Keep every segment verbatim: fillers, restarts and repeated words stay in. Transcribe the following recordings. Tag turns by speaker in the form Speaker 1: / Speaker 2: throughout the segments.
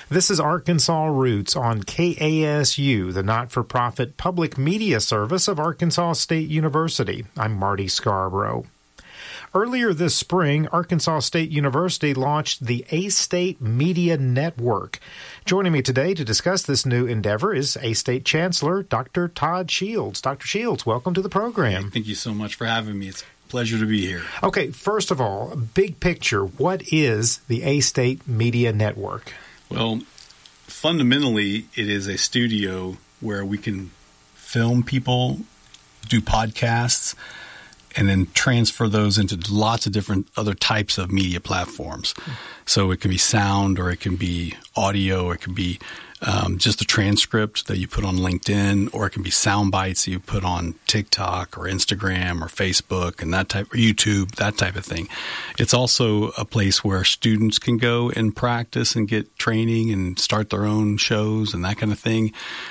Speaker 1: This is Arkansas Roots on K A S U, the not-for-profit public media service of Arkansas State University. I'm Marty Scarborough. Earlier this spring, Arkansas State University launched the A-State Media Network. Joining me today to discuss this new endeavor is A-State Chancellor Doctor Todd Shields. Doctor Shields, welcome to the program.
Speaker 2: Thank you so much for having me. It's a pleasure to be here.
Speaker 1: Okay, first of all, big picture, what is the A-State Media Network?
Speaker 2: Well, fundamentally, it is a studio where we can film people, do podcasts, and then transfer those into lots of different other types of media platforms. So it can be sound, or it can be audio, or it can be um, just a transcript that you put on LinkedIn, or it can be sound bites that you put on TikTok or Instagram or Facebook and that type, or YouTube, that type of thing. It's also a place where students can go and practice and get training and start their own shows and that kind of thing.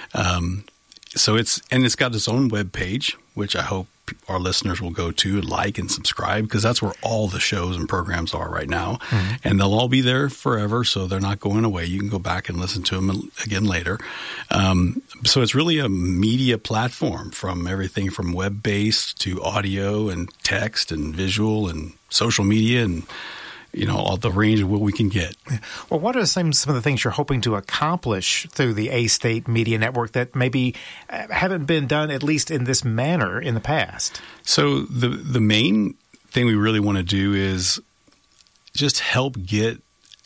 Speaker 2: Um, so it's, and it's got its own web page, which I hope our listeners will go to and like and subscribe, because that's where all the shows and programs are right now. Mm-hmm. And they'll all be there forever, so they're not going away. You can go back and listen to them again later. Um, so it's really a media platform, from everything from web-based to audio and text and visual and social media and, you know, all the range of what we can get.
Speaker 1: Well, what are some, some of the things you're hoping to accomplish through the A-State Media Network that maybe haven't been done, at least in this manner, in the past?
Speaker 2: So the the main thing we really want to do is just help get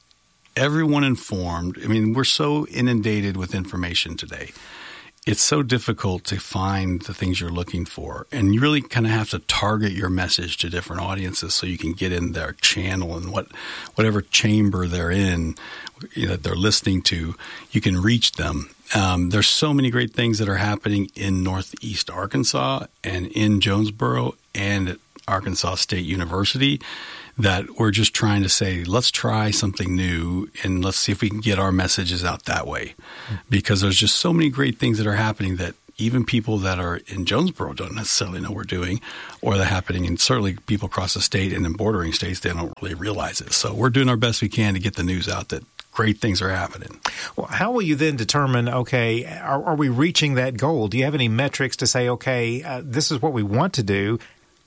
Speaker 2: everyone informed. I mean, we're so inundated with information today. It's so difficult to find the things you're looking for, and you really kind of have to target your message to different audiences so you can get in their channel and what, whatever chamber they're in, you know, that they're listening to, you can reach them. Um, there's so many great things that are happening in Northeast Arkansas and in Jonesboro and at Arkansas State University that we're just trying to say, let's try something new and let's see if we can get our messages out that way. Because there's just so many great things that are happening that even people that are in Jonesboro don't necessarily know we're doing, or they're happening, and certainly people across the state and in bordering states, they don't really realize it. So we're doing our best we can to get the news out that great things are happening.
Speaker 1: Well, how will you then determine, okay, are, are we reaching that goal? Do you have any metrics to say, okay, uh, this is what we want to do?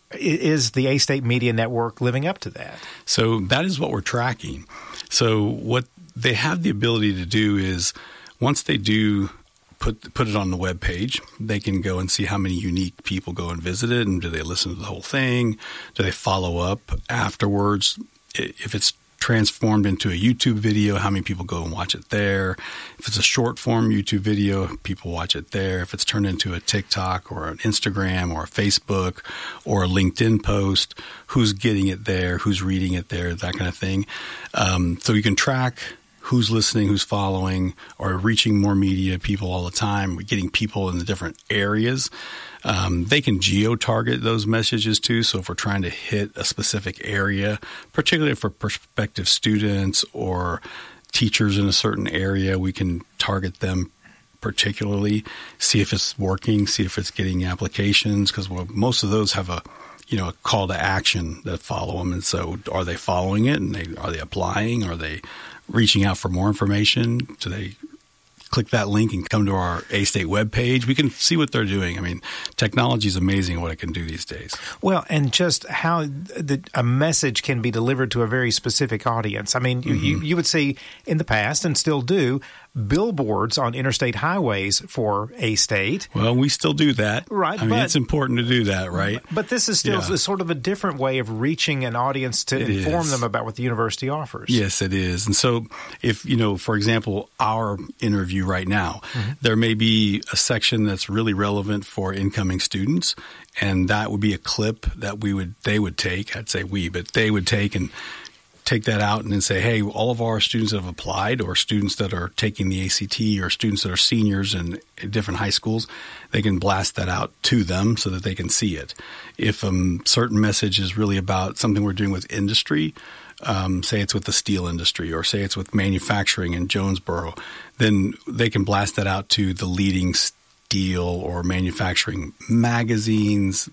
Speaker 1: Is the A-State Media Network living up to that?
Speaker 2: So that is what we're tracking. So what they have the ability to do is, once they do put put it on the web page, they can go and see how many unique people go and visit it, and do they listen to the whole thing? Do they follow up afterwards? If it's transformed into a YouTube video, how many people go and watch it there? If it's a short form YouTube video, people watch it there. If it's turned into a TikTok or an Instagram or a Facebook or a LinkedIn post, who's getting it there, who's reading it there, that kind of thing. Um, so you can track who's listening, who's following, or reaching more media people all the time. We're getting people in the different areas. Um, they can geo-target those messages too. So if we're trying to hit a specific area, particularly for prospective students or teachers in a certain area, we can target them particularly, see if it's working, see if it's getting applications, because well, most of those have a you know a call to action that follow them. And so are they following it, and they are they applying? Are they reaching out for more information? Do they click that link and come to our A-State webpage? We can see what they're doing. I mean, technology is amazing what it can do these days.
Speaker 1: Well, and just how the, a message can be delivered to a very specific audience. I mean, mm-hmm. you, you would see in the past, and still do, billboards on interstate highways for A-State.
Speaker 2: Well, we still do that.
Speaker 1: Right.
Speaker 2: I mean,
Speaker 1: but,
Speaker 2: it's important to do that, right?
Speaker 1: But this is still yeah. sort of a different way of reaching an audience to it inform is. them about what the university offers.
Speaker 2: Yes, it is. And so if, you know, for example, our interview right now, mm-hmm. there may be a section that's really relevant for incoming students, and that would be a clip that we would they would take. I'd say we, but they would take and take that out and then say, hey, all of our students that have applied, or students that are taking the A C T, or students that are seniors in different high schools, they can blast that out to them so that they can see it. If a um, certain message is really about something we're doing with industry, um, say it's with the steel industry, or say it's with manufacturing in Jonesboro, then they can blast that out to the leading steel or manufacturing magazines,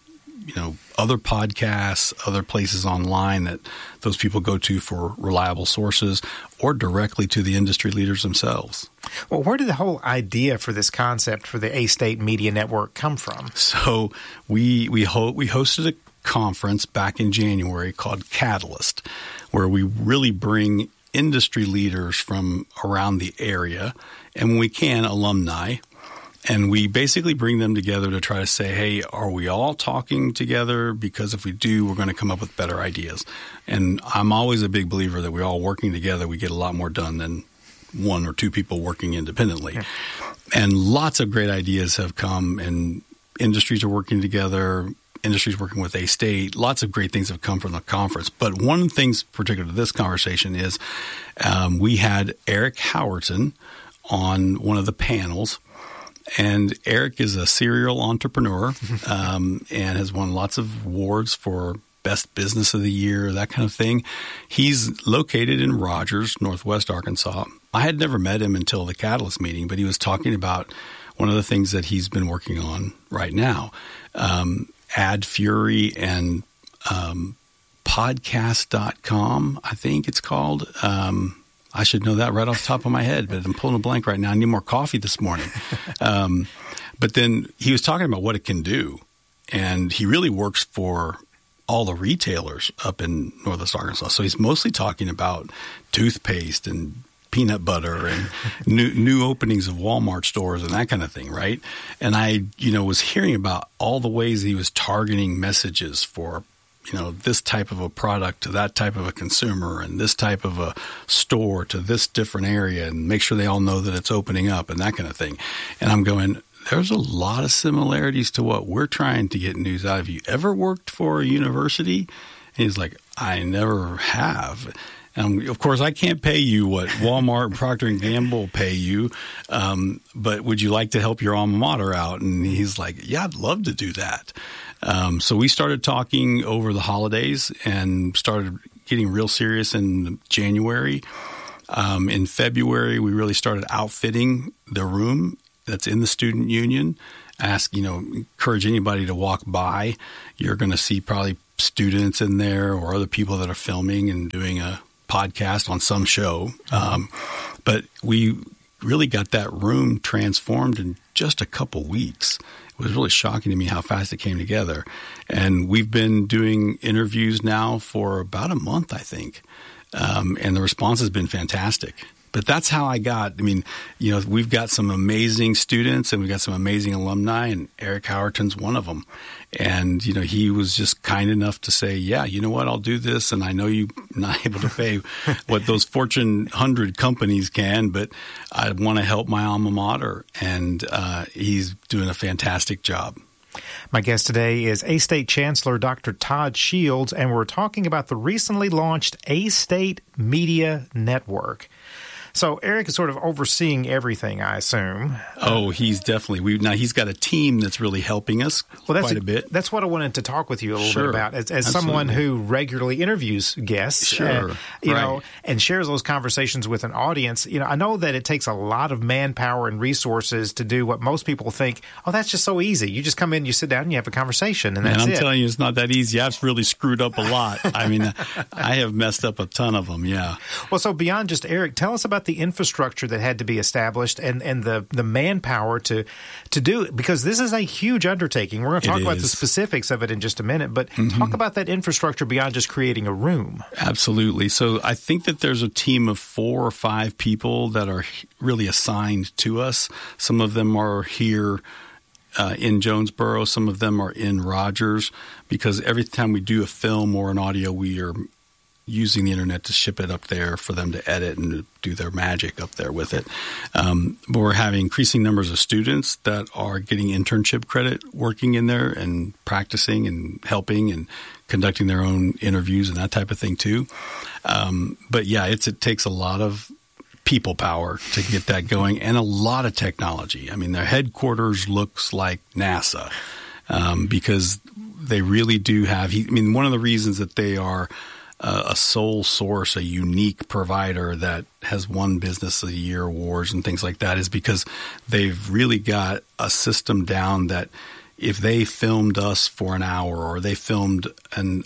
Speaker 2: you know, other podcasts, other places online that those people go to for reliable sources, or directly to the industry leaders themselves.
Speaker 1: Well, where did the whole idea for this concept for the A-State Media Network come from?
Speaker 2: So we we ho- we hosted a conference back in January called Catalyst, where we really bring industry leaders from around the area, and when we can, alumni. And we basically bring them together to try to say, hey, are we all talking together? Because if we do, we're going to come up with better ideas. And I'm always a big believer that we're all working together. We get a lot more done than one or two people working independently. Yeah. And lots of great ideas have come, and industries are working together, industries working with A-State. Lots of great things have come from the conference. But one of the things particular to this conversation is um, we had Eric Howerton on one of the panels. And Eric is a serial entrepreneur um, and has won lots of awards for Best Business of the Year, that kind of thing. He's located in Rogers, Northwest Arkansas. I had never met him until the Catalyst meeting, but he was talking about one of the things that he's been working on right now, um, Ad Fury and um, podcast dot com, I think it's called. Um I should know that right off the top of my head, but I'm pulling a blank right now. I need more coffee this morning. Um, but then he was talking about what it can do, and he really works for all the retailers up in Northwest Arkansas. So he's mostly talking about toothpaste and peanut butter and new new openings of Walmart stores and that kind of thing, right? And I, you know, was hearing about all the ways he was targeting messages for, you know, this type of a product to that type of a consumer, and this type of a store to this different area, and make sure they all know that it's opening up and that kind of thing. And I'm going, there's a lot of similarities to what we're trying to get news out of. You ever worked for a university? And he's like, I never have. And of course, I can't pay you what Walmart and Procter and Gamble pay you, um, but would you like to help your alma mater out? And he's like, yeah, I'd love to do that. Um, so we started talking over the holidays and started getting real serious in January. Um, in February, we really started outfitting the room that's in the student union. Ask, you know, encourage anybody to walk by. You're going to see probably students in there or other people that are filming and doing a podcast on some show. Um, but we really got that room transformed in just a couple weeks. It was really shocking to me how fast it came together. And we've been doing interviews now for about a month, I think. Um, and the response has been fantastic. But that's how I got, I mean, you know, we've got some amazing students and we've got some amazing alumni, and Eric Howerton's one of them. And, you know, he was just kind enough to say, yeah, you know what, I'll do this. And I know you're not able to pay what those Fortune one hundred companies can, but I want to help my alma mater. And uh, he's doing a fantastic job.
Speaker 1: My guest today is A-State Chancellor Doctor Todd Shields, and we're talking about the recently launched A-State Media Network. So Eric is sort of overseeing everything, I assume.
Speaker 2: Oh, he's definitely. We now he's got a team that's really helping us well,
Speaker 1: that's
Speaker 2: quite a, a bit.
Speaker 1: That's what I wanted to talk with you a little
Speaker 2: sure.
Speaker 1: bit about. As, as someone who regularly interviews guests,
Speaker 2: sure.
Speaker 1: uh, you
Speaker 2: right.
Speaker 1: know, and shares those conversations with an audience, you know, I know that it takes a lot of manpower and resources to do what most people think, oh, that's just so easy. You just come in, you sit down, and you have a conversation, and that's
Speaker 2: and I'm
Speaker 1: it.
Speaker 2: telling you, it's not that easy. I've really screwed up a lot. I mean, I have messed up a ton of them, yeah.
Speaker 1: Well, so beyond just Eric, tell us about the infrastructure that had to be established and, and the, the manpower to to do it, because this is a huge undertaking. We're going to talk
Speaker 2: it
Speaker 1: about
Speaker 2: is.
Speaker 1: the specifics of it in just a minute, but
Speaker 2: mm-hmm.
Speaker 1: talk about that infrastructure beyond just creating a room.
Speaker 2: Absolutely. So I think that there's a team of four or five people that are really assigned to us. Some of them are here uh, in Jonesboro. Some of them are in Rogers, because every time we do a film or an audio, we are using the internet to ship it up there for them to edit and do their magic up there with it. Um, but we're having increasing numbers of students that are getting internship credit working in there and practicing and helping and conducting their own interviews and that type of thing too. Um, but yeah, it's, it takes a lot of people power to get that going, and a lot of technology. I mean, their headquarters looks like NASA um, because they really do have, I mean, one of the reasons that they are Uh, a sole source, a unique provider that has won Business of the Year awards and things like that is because they've really got a system down that if they filmed us for an hour, or they filmed an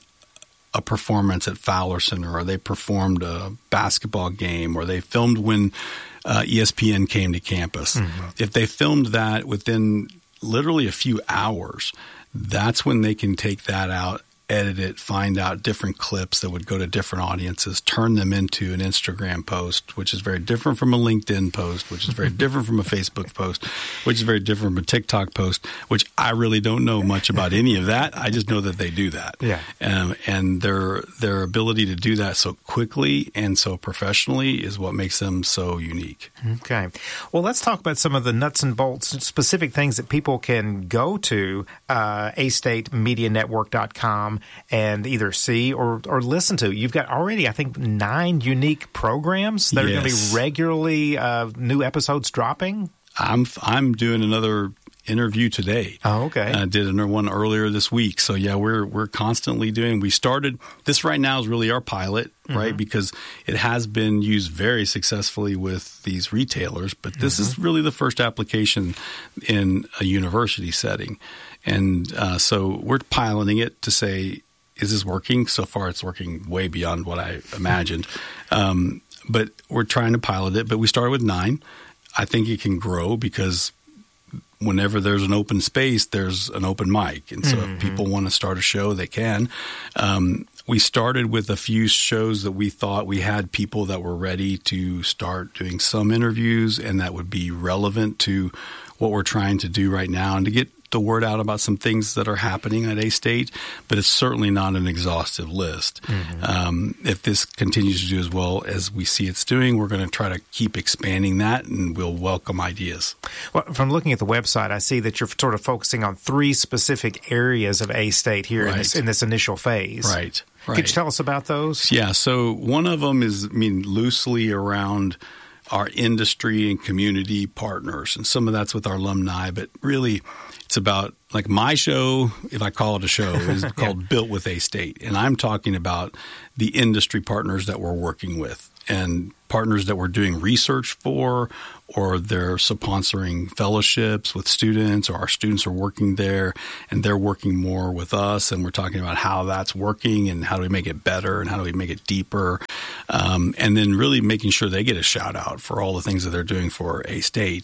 Speaker 2: a performance at Fowler Center, or they performed a basketball game, or they filmed when uh, E S P N came to campus. Mm-hmm. If they filmed that within literally a few hours, that's when they can take that out, edit it, find out different clips that would go to different audiences, turn them into an Instagram post, which is very different from a LinkedIn post, which is very different from a Facebook post, which is very different from a TikTok post, which I really don't know much about any of that. I just know that they do that.
Speaker 1: Yeah.
Speaker 2: Um, and their their ability to do that so quickly and so professionally is what makes them so unique.
Speaker 1: Okay. Well, let's talk about some of the nuts and bolts, specific things that people can go to uh, a state media network dot com and either see or, or listen to. You've got already, I think, nine unique programs that yes. are going to be regularly uh, new episodes dropping.
Speaker 2: I'm I'm doing another interview today.
Speaker 1: Oh, okay.
Speaker 2: I uh, did another one earlier this week. So yeah, we're we're constantly doing. We started this right now is really our pilot, mm-hmm. right? Because it has been used very successfully with these retailers, but this mm-hmm. is really the first application in a university setting. And uh, so we're piloting it to say, is this working? So far, it's working way beyond what I imagined. Um, but we're trying to pilot it. But we started with nine. I think it can grow because whenever there's an open space, there's an open mic. And so mm-hmm. if people want to start a show, they can. Um, we started with a few shows that we thought we had people that were ready to start doing some interviews and that would be relevant to what we're trying to do right now and to get the word out about some things that are happening at A-State, but it's certainly not an exhaustive list. Mm-hmm. Um, if this continues to do as well as we see it's doing, we're going to try to keep expanding that, and we'll welcome ideas.
Speaker 1: Well, from looking at the website, I see that you're sort of focusing on three specific areas of A-State here right. in, this, in this initial phase.
Speaker 2: Right, right.
Speaker 1: Could you tell us about those?
Speaker 2: Yeah, so one of them is, I mean, loosely around our industry and community partners, and some of that's with our alumni, but really it's about, like my show, if I call it a show, is called yeah. Built with A-State. And I'm talking about the industry partners that we're working with and partners that we're doing research for, or they're sponsoring fellowships with students, or our students are working there and they're working more with us. And we're talking about how that's working and how do we make it better and how do we make it deeper. Um, and then really making sure they get a shout out for all the things that they're doing for A-State.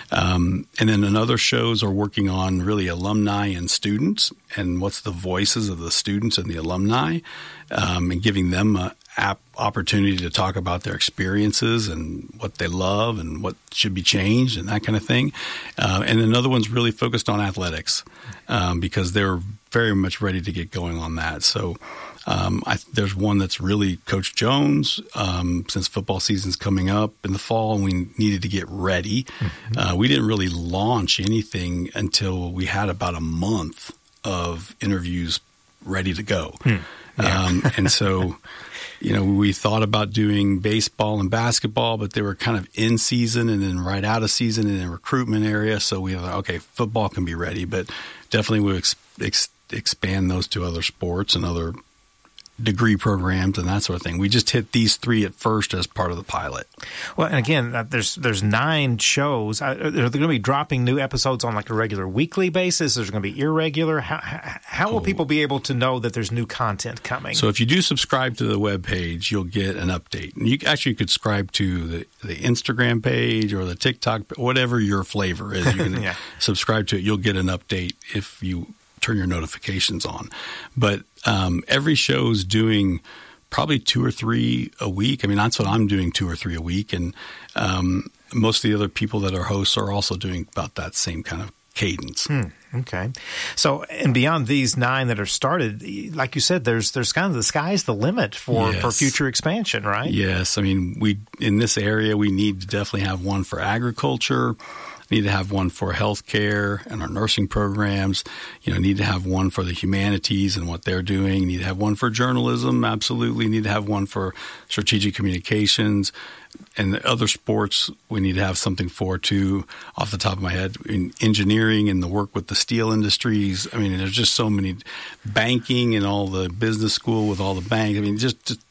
Speaker 2: Um, and then another shows are working on really alumni and students and what's the voices of the students and the alumni, um, and giving them a App opportunity to talk about their experiences and what they love and what should be changed and that kind of thing. Uh, and another one's really focused on athletics um, because they're very much ready to get going on that. So um, I, there's one that's really Coach Jones, um, since football season's coming up in the fall and we needed to get ready. Mm-hmm. Uh, we didn't really launch anything until we had about a month of interviews ready to go. Hmm. Yeah. Um, and so... You know, we thought about doing baseball and basketball, but they were kind of in season and then right out of season in the recruitment area. So we thought, okay, football can be ready, but definitely we'll ex- ex- expand those to other sports and other degree programs and that sort of thing. We just hit these three at first as part of the pilot.
Speaker 1: Well, and again, uh, there's there's nine shows. Uh, are they going to be dropping new episodes on like a regular weekly basis? Is it going to be irregular? How, how, how will oh. people be able to know that there's new content coming?
Speaker 2: So if you do subscribe to the webpage, you'll get an update. And you actually could subscribe to the, the Instagram page or the TikTok, whatever your flavor is. You can yeah. subscribe to it. You'll get an update if you turn your notifications on. But um, every show's doing probably two or three a week. I mean, that's what I'm doing, two or three a week. And um, most of the other people that are hosts are also doing about that same kind of cadence.
Speaker 1: Hmm. Okay. So, and beyond these nine that are started, like you said, there's there's kind of the sky's the limit for, yes. for future expansion, right?
Speaker 2: Yes. I mean, we in this area, we need to definitely have one for agriculture. Need to have one for healthcare and our nursing programs. You know, need to have one for the humanities and what they're doing. Need to have one for journalism. Absolutely. Need to have one for strategic communications. And the other sports, we need to have something for too. Off the top of my head, in engineering and the work with the steel industries. I mean, there's just so many, banking and all the business school with all the banks. I mean, just, just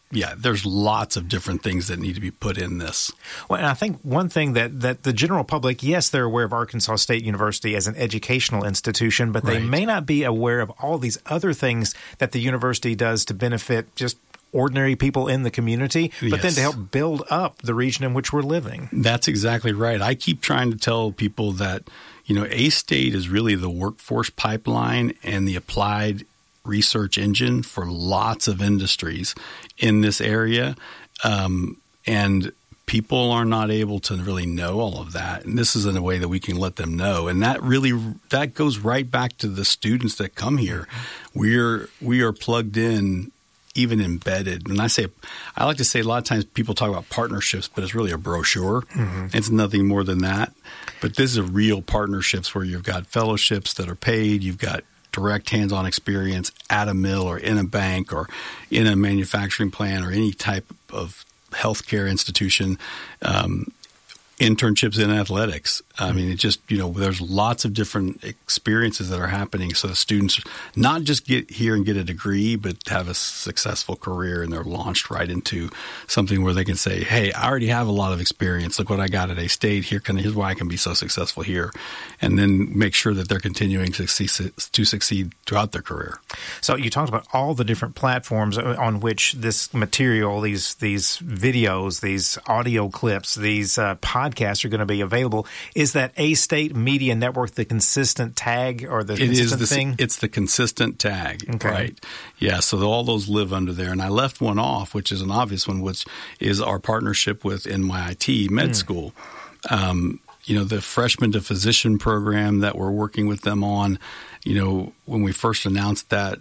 Speaker 2: yeah, there's lots of different things that need to be put in this.
Speaker 1: Well, and I think one thing that, that the general public, yes, they're aware of Arkansas State University as an educational institution, but they
Speaker 2: Right.
Speaker 1: may not be aware of all these other things that the university does to benefit just ordinary people in the community, but
Speaker 2: Yes.
Speaker 1: then to help build up the region in which we're living.
Speaker 2: That's exactly right. I keep trying to tell people that, you know, A-State is really the workforce pipeline and the applied research engine for lots of industries in this area. Um, and people are not able to really know all of that. And this is in a way that we can let them know. And that really, that goes right back to the students that come here. We're, we are plugged in, even embedded. And I say, I like to say a lot of times people talk about partnerships, but it's really a brochure. Mm-hmm. It's nothing more than that. But this is a real partnerships where you've got fellowships that are paid. You've got direct hands-on experience at a mill or in a bank or in a manufacturing plant or any type of healthcare institution. Um, internships in athletics. I mean, it just, you know, there's lots of different experiences that are happening. So the students not just get here and get a degree, but have a successful career, and they're launched right into something where they can say, hey, I already have a lot of experience. Look what I got at A-State. Here can, here's why I can be so successful here. And then make sure that they're continuing to succeed, to succeed throughout their career.
Speaker 1: So you talked about all the different platforms on which this material, these these videos, these audio clips, these uh, podcasts are going to be available. Is that A-State Media Network the consistent tag or the
Speaker 2: it
Speaker 1: consistent
Speaker 2: is the,
Speaker 1: thing?
Speaker 2: It's the consistent tag,
Speaker 1: okay.
Speaker 2: Right? Yeah, so all those live under there. And I left one off, which is an obvious one, which is our partnership with N Y I T Med mm. School. Um, you know, the freshman to physician program that we're working with them on, you know, when we first announced that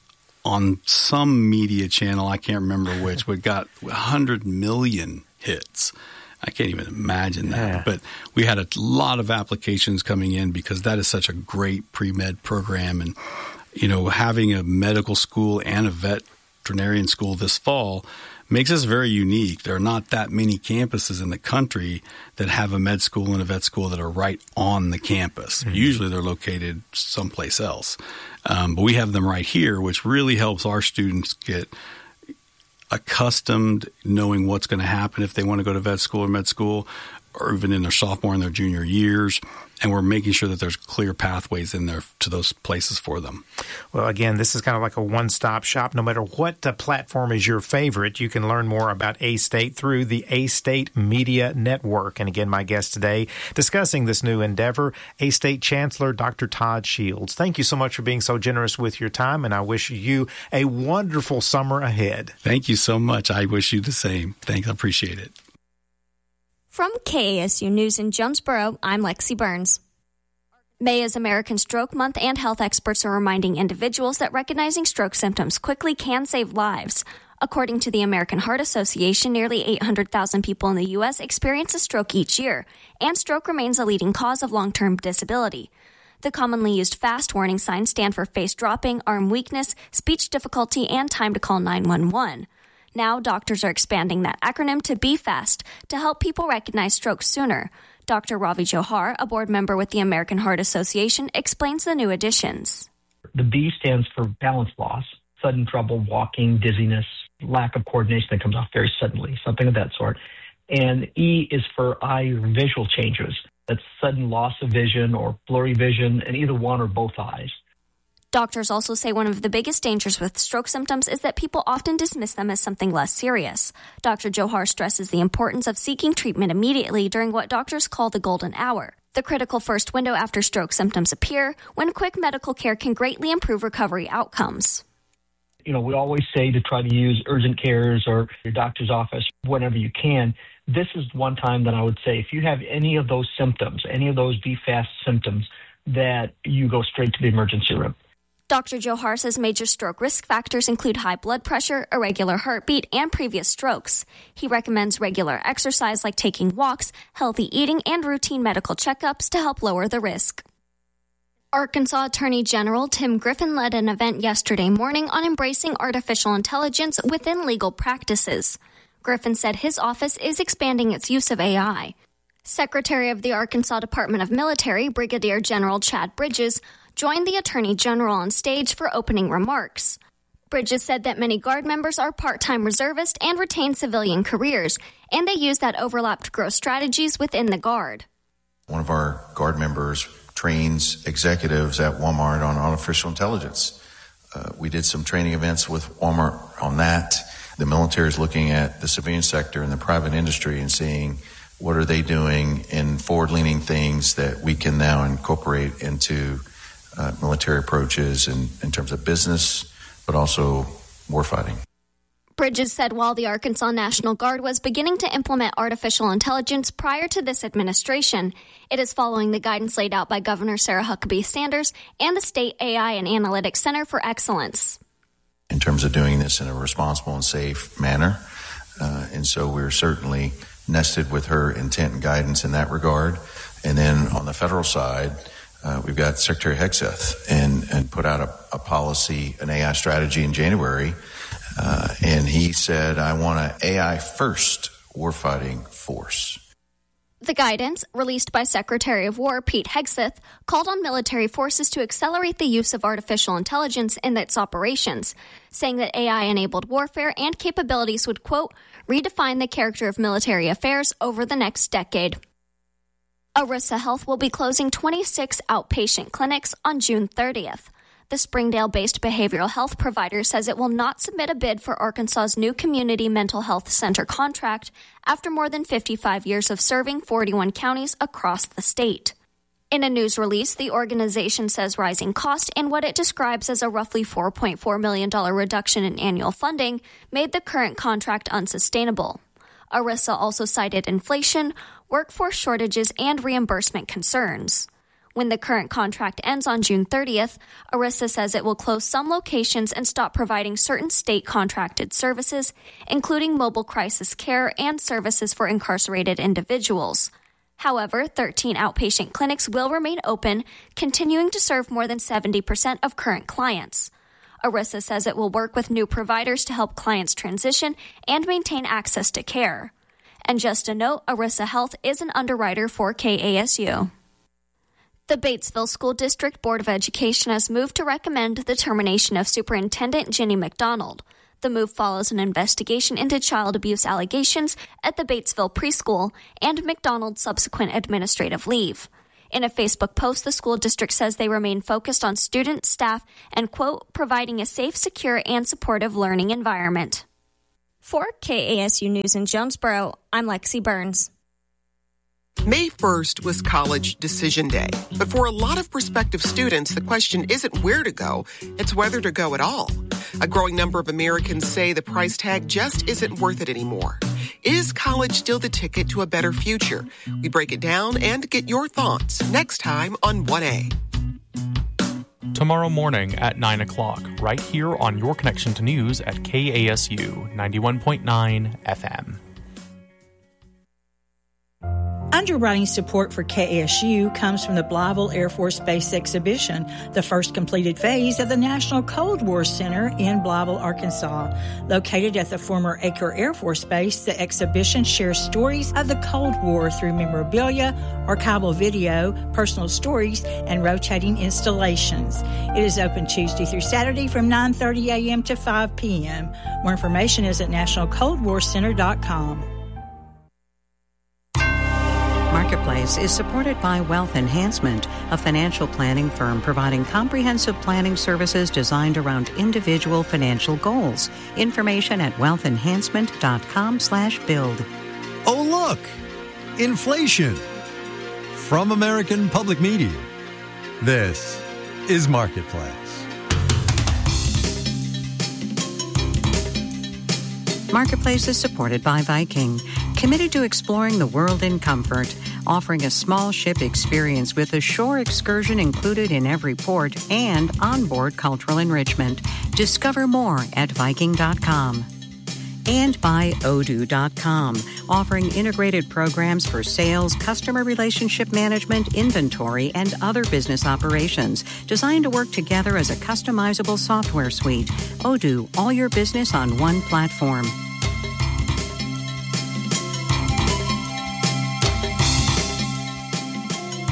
Speaker 2: on some media channel, I can't remember which, we got one hundred million hits. I can't even imagine that. Yeah. But we had a lot of applications coming in because that is such a great pre-med program. And, you know, having a medical school and a veterinarian school this fall makes us very unique. There are not that many campuses in the country that have a med school and a vet school that are right on the campus. Mm-hmm. Usually they're located someplace else. Um, but we have them right here, which really helps our students get accustomed knowing what's going to happen if they want to go to vet school or med school, or even in their sophomore and their junior years. And we're making sure that there's clear pathways in there to those places for them.
Speaker 1: Well, again, this is kind of like a one-stop shop. No matter what uh, platform is your favorite, you can learn more about A-State through the A-State Media Network. And again, my guest today discussing this new endeavor, A-State Chancellor Doctor Todd Shields. Thank you so much for being so generous with your time, and I wish you a wonderful summer ahead.
Speaker 2: Thank you so much. I wish you the same. Thanks. I appreciate it.
Speaker 3: From K A S U News in Jonesboro, I'm Lexi Burns. May is American Stroke Month, and health experts are reminding individuals that recognizing stroke symptoms quickly can save lives. According to the American Heart Association, nearly eight hundred thousand people in the U S experience a stroke each year, and stroke remains a leading cause of long-term disability. The commonly used FAST warning signs stand for face dropping, arm weakness, speech difficulty, and time to call nine one one. Now, doctors are expanding that acronym to B FAST to help people recognize strokes sooner. Doctor Ravi Johar, a board member with the American Heart Association, explains the new additions.
Speaker 4: The B stands for balance loss, sudden trouble walking, dizziness, lack of coordination that comes off very suddenly, something of that sort. And E is for eye or visual changes. That's sudden loss of vision or blurry vision in either one or both eyes.
Speaker 3: Doctors also say one of the biggest dangers with stroke symptoms is that people often dismiss them as something less serious. Doctor Johar stresses the importance of seeking treatment immediately during what doctors call the golden hour, the critical first window after stroke symptoms appear, when quick medical care can greatly improve recovery outcomes.
Speaker 4: You know, we always say to try to use urgent cares or your doctor's office whenever you can. This is one time that I would say if you have any of those symptoms, any of those B FAST symptoms, that you go straight to the emergency room.
Speaker 3: Doctor Johar says major stroke risk factors include high blood pressure, irregular heartbeat, and previous strokes. He recommends regular exercise like taking walks, healthy eating, and routine medical checkups to help lower the risk. Arkansas Attorney General Tim Griffin led an event yesterday morning on embracing artificial intelligence within legal practices. Griffin said his office is expanding its use of A I. Secretary of the Arkansas Department of Military, Brigadier General Chad Bridges, joined the Attorney General on stage for opening remarks. Bridges said that many Guard members are part-time reservists and retain civilian careers, and they use that overlap to grow strategies within the Guard.
Speaker 5: One of our Guard members trains executives at Walmart on artificial intelligence. Uh, we did some training events with Walmart on that. The military is looking at the civilian sector and the private industry and seeing what are they doing in forward-leaning things that we can now incorporate into uh, military approaches in, in terms of business, but also warfighting.
Speaker 3: Bridges said while the Arkansas National Guard was beginning to implement artificial intelligence prior to this administration, it is following the guidance laid out by Governor Sarah Huckabee Sanders and the State A I and Analytics Center for Excellence.
Speaker 5: In terms of doing this in a responsible and safe manner, uh, and so we're certainly nested with her intent and guidance in that regard. And then on the federal side, Uh, we've got Secretary Hegseth and, and put out a, a policy, an A I strategy in January. Uh, and he said, I want an A I first warfighting force.
Speaker 3: The guidance, released by Secretary of War Pete Hegseth, called on military forces to accelerate the use of artificial intelligence in its operations, saying that A I-enabled warfare and capabilities would, quote, redefine the character of military affairs over the next decade. Arissa Health will be closing twenty-six outpatient clinics on June thirtieth. The Springdale-based behavioral health provider says it will not submit a bid for Arkansas's new community mental health center contract after more than fifty-five years of serving forty-one counties across the state. In a news release, the organization says rising cost and what it describes as a roughly four point four million dollars reduction in annual funding made the current contract unsustainable. Arissa also cited inflation, workforce shortages, and reimbursement concerns. When the current contract ends on June thirtieth, Arissa says it will close some locations and stop providing certain state-contracted services, including mobile crisis care and services for incarcerated individuals. However, thirteen outpatient clinics will remain open, continuing to serve more than seventy percent of current clients. Arissa says it will work with new providers to help clients transition and maintain access to care. And just a note, Arissa Health is an underwriter for K A S U. The Batesville School District Board of Education has moved to recommend the termination of Superintendent Jenny McDonald. The move follows an investigation into child abuse allegations at the Batesville preschool and McDonald's subsequent administrative leave. In a Facebook post, the school district says they remain focused on students, staff, and, quote, providing a safe, secure, and supportive learning environment. For K A S U News in Jonesboro, I'm Lexi Burns.
Speaker 6: May first was College Decision Day. But for a lot of prospective students, the question isn't where to go, it's whether to go at all. A growing number of Americans say the price tag just isn't worth it anymore. Is college still the ticket to a better future? We break it down and get your thoughts next time on one A.
Speaker 7: Tomorrow morning at nine o'clock, right here on Your Connection to News at K A S U ninety-one point nine F M.
Speaker 8: Underwriting support for K A S U comes from the Blytheville Air Force Base Exhibition, the first completed phase of the National Cold War Center in Blytheville, Arkansas. Located at the former Acre Air Force Base, the exhibition shares stories of the Cold War through memorabilia, archival video, personal stories, and rotating installations. It is open Tuesday through Saturday from nine thirty a.m. to five p.m. More information is at national cold war center dot com.
Speaker 9: Marketplace is supported by Wealth Enhancement, a financial planning firm providing comprehensive planning services designed around individual financial goals. Information at wealth enhancement dot com slash build.
Speaker 10: Oh, look! Inflation! From American Public Media, this is Marketplace.
Speaker 9: Marketplace is supported by Viking, committed to exploring the world in comfort, offering a small ship experience with a shore excursion included in every port and onboard cultural enrichment. Discover more at viking dot com. And by odoo dot com, offering integrated programs for sales, customer relationship management, inventory, and other business operations, designed to work together as a customizable software suite. Odoo, all your business on one platform.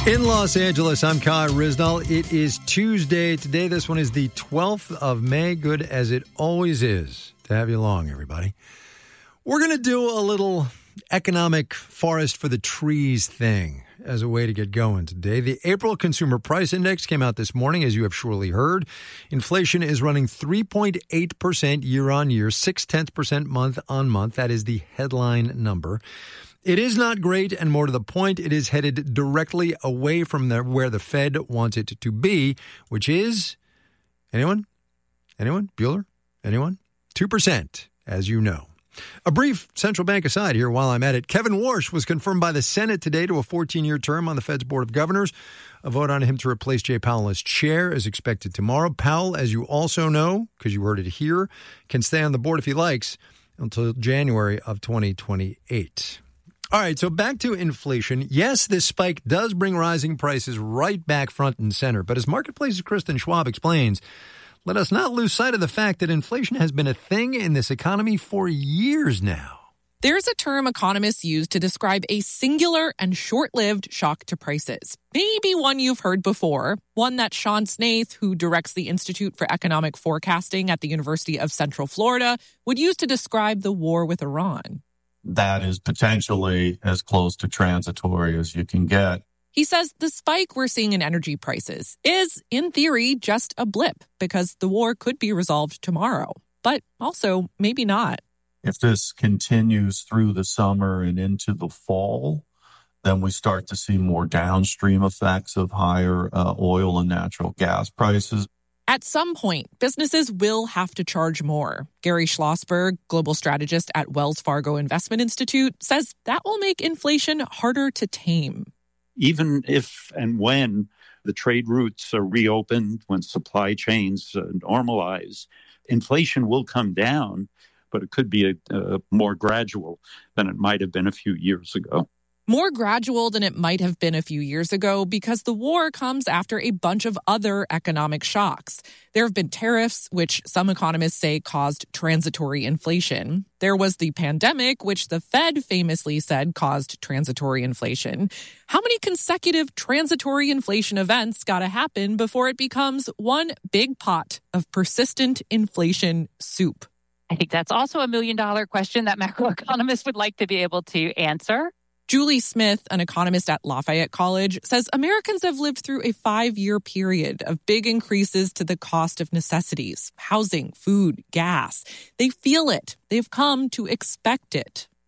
Speaker 10: In Los Angeles, I'm Kai Rizdal. It is Tuesday today. This one is the twelfth of May. Good as it always is to have you along, everybody. We're going to do a little economic forest for the trees thing as a way to get going today. The April Consumer Price Index came out this morning, as you have surely heard. Inflation is running three point eight percent year on year, six-tenths percent month on month. That is the headline number. It is not great, and more to the point, it is headed directly away from the, where the Fed wants it to be, which is, anyone? Anyone? Bueller? Anyone? two percent, as you know. A brief central bank aside here while I'm at it. Kevin Warsh was confirmed by the Senate today to a fourteen-year term on the Fed's Board of Governors. A vote on him to replace Jay Powell as chair is expected tomorrow. Powell, as you also know, because you heard it here, can stay on the board if he likes until January of twenty twenty-eight. All right, so back to inflation. Yes, this spike does bring rising prices right back front and center. But as Marketplace's Kristen Schwab explains, let us not lose sight of the fact that inflation has been a thing in this economy for years now.
Speaker 11: There's a term economists use to describe a singular and short-lived shock to prices. Maybe one you've heard before, one that Sean Snaith, who directs the Institute for Economic Forecasting at the University of Central Florida, would use to describe the war with Iran.
Speaker 12: That is potentially as close to transitory as you can get.
Speaker 11: He says the spike we're seeing in energy prices is, in theory, just a blip because the war could be resolved tomorrow, but also maybe not.
Speaker 12: If this continues through the summer and into the fall, then we start to see more downstream effects of higher uh, oil and natural gas prices.
Speaker 11: At some point, businesses will have to charge more. Gary Schlossberg, global strategist at Wells Fargo Investment Institute, says that will make inflation harder to tame.
Speaker 13: Even if and when the trade routes are reopened, when supply chains uh, normalize, inflation will come down, but it could be a, a more gradual than it might have been a few years ago.
Speaker 11: More gradual than it might have been a few years ago because the war comes after a bunch of other economic shocks. There have been tariffs, which some economists say caused transitory inflation. There was the pandemic, which the Fed famously said caused transitory inflation. How many consecutive transitory inflation events got to happen before it becomes one big pot of persistent inflation soup?
Speaker 14: I think that's also a million-dollar question that macroeconomists would like to be able to answer.
Speaker 11: Julie Smith, an economist at Lafayette College, says Americans have lived through a five-year period of big increases to the cost of necessities, housing, food, gas. They feel it. They've come to expect it.